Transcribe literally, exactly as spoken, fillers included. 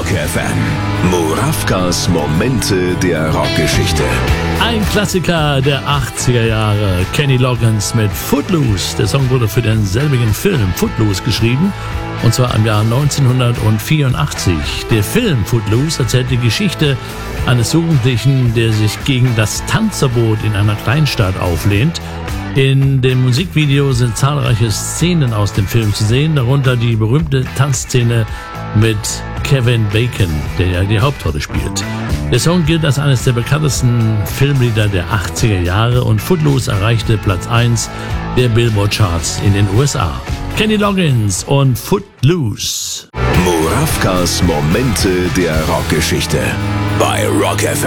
Rock F M. Murawkas Momente der Rockgeschichte. Ein Klassiker der achtziger Jahre. Kenny Loggins mit Footloose. Der Song wurde für denselbigen Film Footloose geschrieben. Und zwar im Jahr neunzehnhundertvierundachtzig. Der Film Footloose erzählt die Geschichte eines Jugendlichen, der sich gegen das Tanzverbot in einer Kleinstadt auflehnt. In dem Musikvideo sind zahlreiche Szenen aus dem Film zu sehen, darunter die berühmte Tanzszene mit Kevin Bacon, der ja die Hauptrolle spielt. Der Song gilt als eines der bekanntesten Filmlieder der achtziger Jahre und Footloose erreichte Platz eins der Billboard-Charts in den U S A. Kenny Loggins und Footloose. Murawkas Momente der Rockgeschichte bei Rock F M.